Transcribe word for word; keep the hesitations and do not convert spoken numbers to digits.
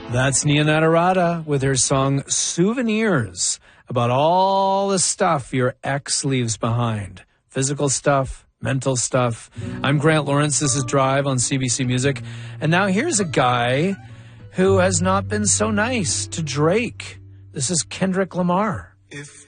That's Nia Natarada with her song Souvenirs, about all the stuff your ex leaves behind. Physical stuff, mental stuff. I'm Grant Lawrence. This is Drive on C B C Music. And now here's a guy who has not been so nice to Drake. This is Kendrick Lamar. If